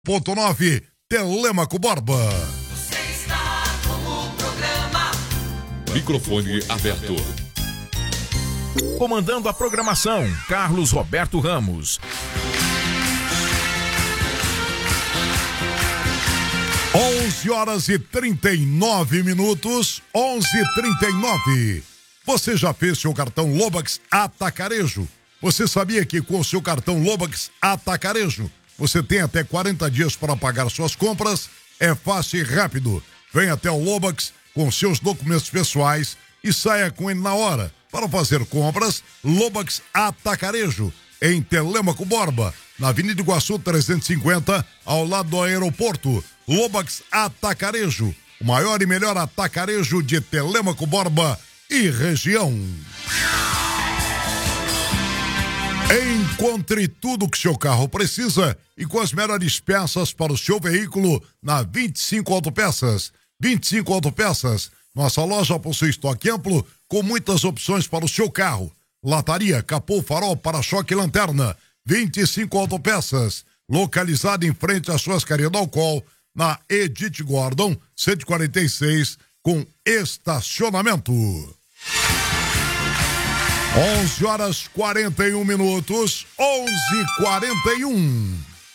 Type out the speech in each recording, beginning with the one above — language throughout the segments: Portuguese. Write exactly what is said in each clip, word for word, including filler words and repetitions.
Ponto nove, Telêmaco Borba. Você está com o programa. Microfone aberto. Comandando a programação, Carlos Roberto Ramos. onze horas e trinta e nove minutos, onze e trinta e nove. Você já fez seu cartão Lobax Atacarejo? Você sabia que com o seu cartão Lobax Atacarejo você tem até quarenta dias para pagar suas compras? É fácil e rápido. Vem até o Lobax com seus documentos pessoais e saia com ele na hora. Para fazer compras, Lobax Atacarejo, em Telêmaco Borba, na Avenida Iguaçu trezentos e cinquenta, ao lado do aeroporto. Lobax Atacarejo, o maior e melhor atacarejo de Telêmaco Borba e região. Encontre tudo que seu carro precisa e com as melhores peças para o seu veículo na vinte e cinco Autopeças. vinte e cinco Autopeças. Nossa loja possui estoque amplo com muitas opções para o seu carro. Lataria, capô, farol, para-choque e lanterna. vinte e cinco Autopeças. Localizada em frente à Churrascaria do Alcool, na Edith Gordon, cento e quarenta e seis, com estacionamento. onze horas quarenta e um minutos, onze e quarenta e um.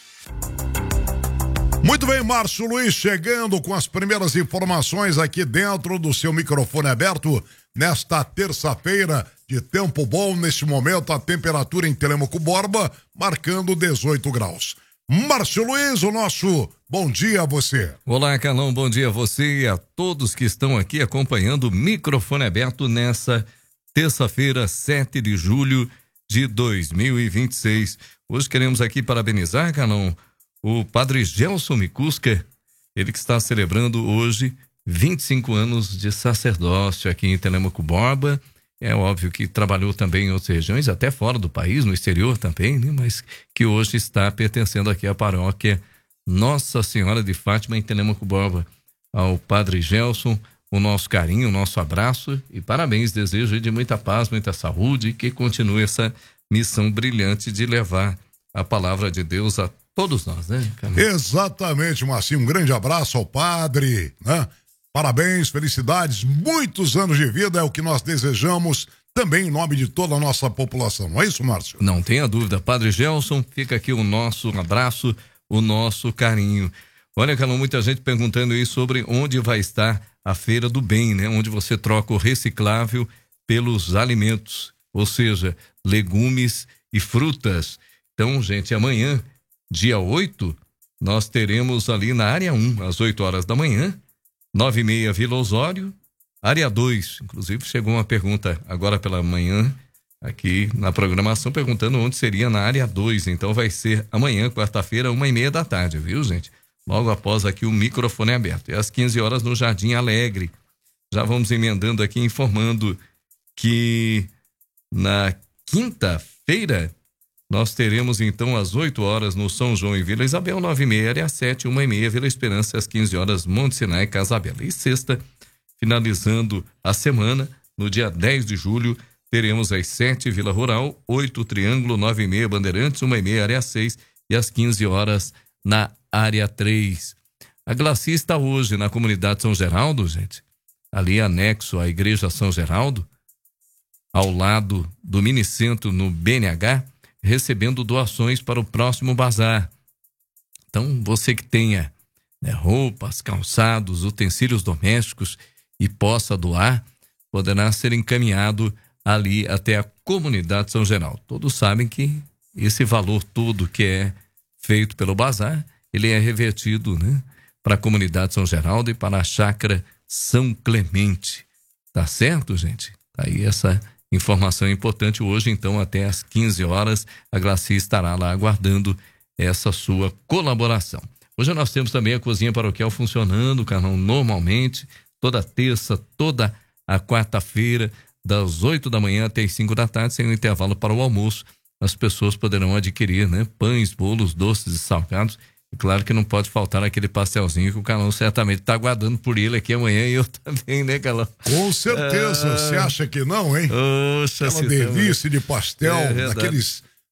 Muito bem, Márcio Luiz chegando com as primeiras informações aqui dentro do seu microfone aberto nesta terça-feira de tempo bom. Neste momento a temperatura em Telêmaco Borba marcando dezoito graus. Márcio Luiz, o nosso bom dia a você. Olá, Carlão, bom dia a você e a todos que estão aqui acompanhando o microfone aberto nessa terça-feira, sete de julho de dois mil e vinte e seis. Hoje queremos aqui parabenizar, Carlão, o padre Gelson Micusca, ele que está celebrando hoje vinte e cinco anos de sacerdócio aqui em Telêmaco Borba. É óbvio que trabalhou também em outras regiões, até fora do país, no exterior também, né? Mas que hoje está pertencendo aqui à paróquia Nossa Senhora de Fátima em Telêmaco Borba. Ao padre Gelson, o nosso carinho, o nosso abraço e parabéns, desejo de muita paz, muita saúde e que continue essa missão brilhante de levar a palavra de Deus a todos nós, né, Carlos? Exatamente, Marcinho, um grande abraço ao padre, né? Parabéns, felicidades, muitos anos de vida é o que nós desejamos também em nome de toda a nossa população, não é isso, Márcio? Não tenha dúvida, padre Gelson, fica aqui o nosso abraço, o nosso carinho. Olha, Carlão, muita gente perguntando aí sobre onde vai estar a Feira do Bem, né? Onde você troca o reciclável pelos alimentos, ou seja, legumes e frutas. Então, gente, amanhã, dia oito, nós teremos ali na área um, às oito horas da manhã, nove e meia Vila Osório, área dois. Inclusive, chegou uma pergunta agora pela manhã, aqui na programação, perguntando onde seria na área dois. Então, vai ser amanhã, quarta-feira, uma e meia da tarde, viu, gente? Logo após aqui o microfone aberto. E às quinze horas no Jardim Alegre. Já vamos emendando aqui, informando que na quinta-feira nós teremos então às oito horas no São João e Vila Isabel, nove e meia, área sete, uma e meia, Vila Esperança, às quinze horas, Monte Sinai, Casabela. E sexta, finalizando a semana, no dia dez de julho, teremos às sete, Vila Rural, oito, Triângulo, nove e meia, Bandeirantes, uma e meia, área seis e às quinze horas na área três. A Glaci está hoje na comunidade São Geraldo, gente, ali anexo à Igreja São Geraldo, ao lado do Minicentro no B N H, recebendo doações para o próximo bazar. Então, você que tenha, né, roupas, calçados, utensílios domésticos e possa doar, poderá ser encaminhado ali até a comunidade São Geraldo. Todos sabem que esse valor todo que é feito pelo bazar, ele é revertido, né, para a comunidade São Geraldo e para a chácara São Clemente. Tá certo, gente? Tá aí essa informação importante. Hoje, então, até às quinze horas, a Glaci estará lá aguardando essa sua colaboração. Hoje nós temos também a cozinha paroquial funcionando, Carlão, normalmente, toda terça, toda a quarta-feira, das oito da manhã até as cinco da tarde, sem um intervalo para o almoço. As pessoas poderão adquirir, né, pães, bolos, doces e salgados. E claro que não pode faltar aquele pastelzinho que o Carlão certamente está aguardando por ele aqui amanhã e eu também, né, Carlão? Com certeza, você ah, acha que não, hein? Oxa, aquela delícia de pastel, é daqueles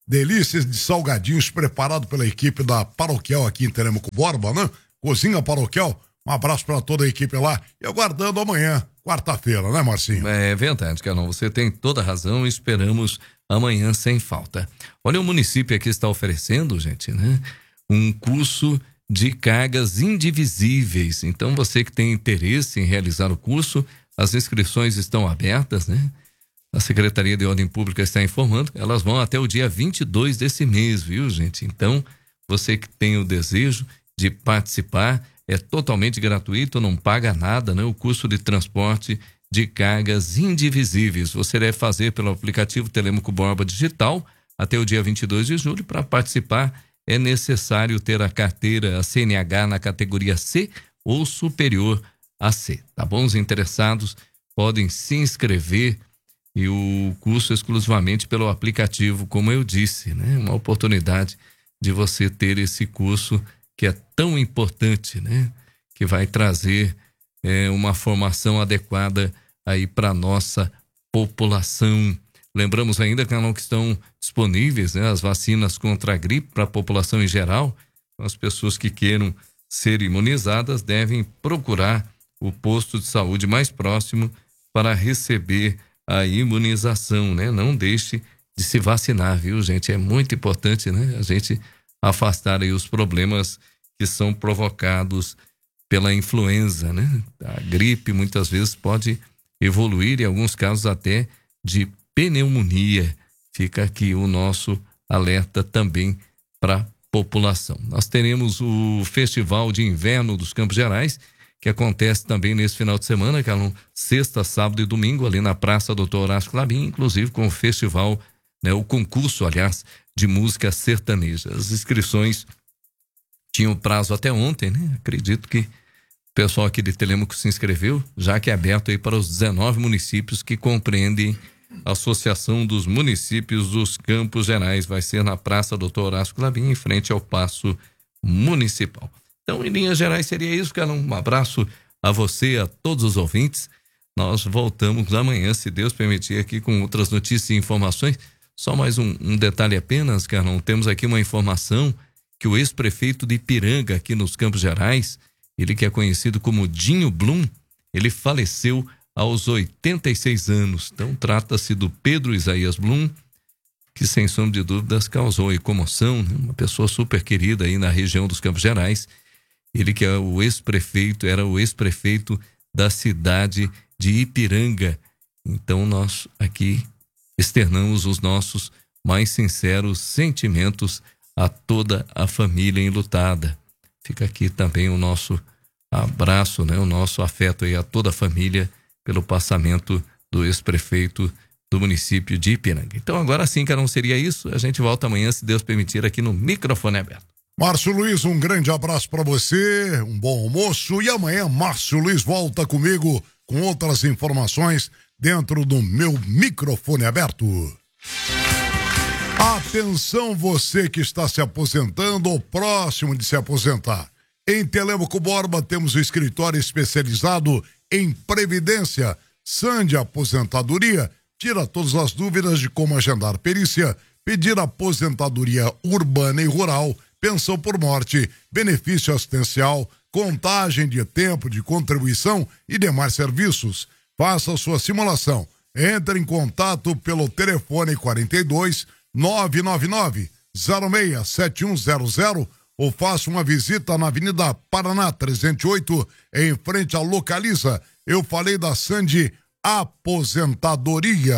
delícias de salgadinhos preparado pela equipe da Paroquial aqui em Telêmaco Borba, né? Cozinha Paroquial. Um abraço para toda a equipe lá e aguardando amanhã, quarta-feira, né, Marcinho? É verdade, Carlão, você tem toda a razão, esperamos amanhã sem falta. Olha, o município aqui está oferecendo, gente, né? Um curso de cargas indivisíveis. Então, você que tem interesse em realizar o curso, as inscrições estão abertas, né? A Secretaria de Ordem Pública está informando, elas vão até o dia vinte e dois desse mês, viu, gente? Então, você que tem o desejo de participar, é totalmente gratuito, não paga nada, né? O curso de transporte de cargas indivisíveis. Você deve fazer pelo aplicativo Telêmaco Borba Digital até o dia vinte e dois de julho. Para participar, é necessário ter a carteira a C N H na categoria C ou superior a C, tá bom? Os interessados podem se inscrever e o curso exclusivamente pelo aplicativo, como eu disse, né? Uma oportunidade de você ter esse curso que é tão importante, né? Que vai trazer é, uma formação adequada aí para nossa população. Lembramos ainda que não que estão disponíveis, né, as vacinas contra a gripe para a população em geral. As pessoas que queiram ser imunizadas devem procurar o posto de saúde mais próximo para receber a imunização, né? Não deixe de se vacinar, viu, gente? É muito importante, né? A gente afastar aí os problemas que são provocados pela influenza, né? A gripe muitas vezes pode evoluir, em alguns casos até de pneumonia. Fica aqui o nosso alerta também para a população. Nós teremos o Festival de Inverno dos Campos Gerais, que acontece também nesse final de semana, que é no sexta, sábado e domingo, ali na Praça doutor Horácio Clabin, inclusive com o festival, né, o concurso, aliás, de música sertaneja. As inscrições tinham prazo até ontem, né? Acredito que o pessoal aqui de Telêmaco se inscreveu, já que é aberto aí para os dezenove municípios que compreendem a Associação dos Municípios dos Campos Gerais. Vai ser na Praça doutor Horácio Clabin, em frente ao Paço Municipal. Então, em linhas gerais, seria isso, cara. Um abraço a você, a todos os ouvintes. Nós voltamos amanhã, se Deus permitir, aqui com outras notícias e informações. Só mais um, um detalhe apenas, Carlão. Temos aqui uma informação que o ex-prefeito de Ipiranga, aqui nos Campos Gerais, ele que é conhecido como Dinho Blum, ele faleceu aos oitenta e seis anos. Então, trata-se do Pedro Isaías Blum, que sem sombra de dúvidas causou aí comoção, né? Uma pessoa super querida aí na região dos Campos Gerais. Ele que é o ex-prefeito, era o ex-prefeito da cidade de Ipiranga. Então nós aqui externamos os nossos mais sinceros sentimentos a toda a família enlutada. Fica aqui também o nosso abraço, né? O nosso afeto aí a toda a família pelo passamento do ex-prefeito do município de Ipiranga. Então agora sim, que não seria isso, a gente volta amanhã, se Deus permitir, aqui no Microfone Aberto. Márcio Luiz, um grande abraço para você, um bom almoço e amanhã Márcio Luiz volta comigo com outras informações dentro do meu Microfone Aberto. Atenção você que está se aposentando ou próximo de se aposentar. Em Telêmaco Borba temos o escritório especializado em Previdência, Sande Aposentadoria, tira todas as dúvidas de como agendar perícia, pedir aposentadoria urbana e rural, pensão por morte, benefício assistencial, contagem de tempo de contribuição e demais serviços. Faça sua simulação. Entre em contato pelo telefone quarenta e dois, nove nove nove, zero seis sete um zero zero ou faça uma visita na Avenida Paraná trezentos e oito, em frente à Localiza. Eu falei da Sande Aposentadoria.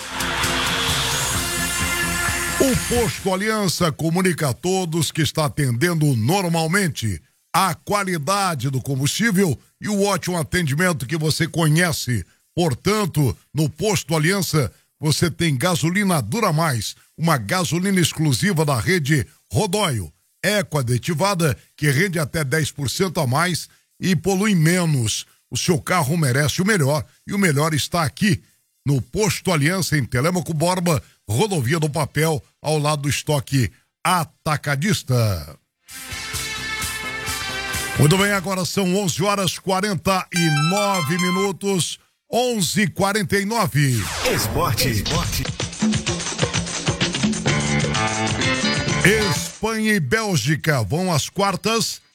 O Posto Aliança comunica a todos que está atendendo normalmente a qualidade do combustível e o ótimo atendimento que você conhece. Portanto, no Posto Aliança, você tem gasolina Dura Mais, uma gasolina exclusiva da rede Rodóio, eco-aditivada, que rende até dez por cento a mais e polui menos. O seu carro merece o melhor e o melhor está aqui, no Posto Aliança, em Telêmaco Borba, Rodovia do Papel, ao lado do estoque atacadista. Muito bem, agora são onze horas e quarenta e nove minutos, onze e quarenta e nove. Esporte. Esporte. Espanha e Bélgica vão às quartas